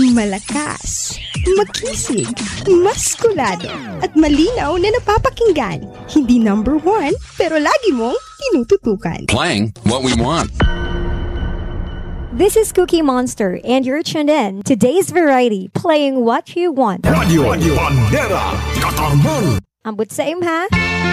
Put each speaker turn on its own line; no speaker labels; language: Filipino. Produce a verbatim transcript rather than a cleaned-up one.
Malakas, makisig, maskulado, at malinaw na napapakinggan. Hindi number one, pero lagi mong tinututukan.
Playing what we want.
This is Cookie Monster, and you're tuned in to Today's Variety, playing what you want.
Radio Bandera Katarman.
Ambot sa im ha?